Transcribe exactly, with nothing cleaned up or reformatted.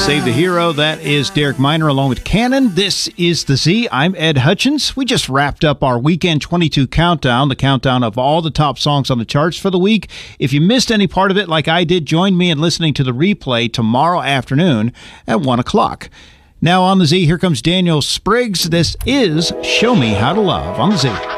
Save the Hero. That is Derek Minor along with Cannon. This is The Z. I'm Ed Hutchins. We just wrapped up our Weekend twenty-two countdown, the countdown of all the top songs on the charts for the week. If you missed any part of it like I did, join me in listening to the replay tomorrow afternoon at one o'clock. Now on The Z, here comes Daniel Spriggs. This is Show Me How to Love on The Z.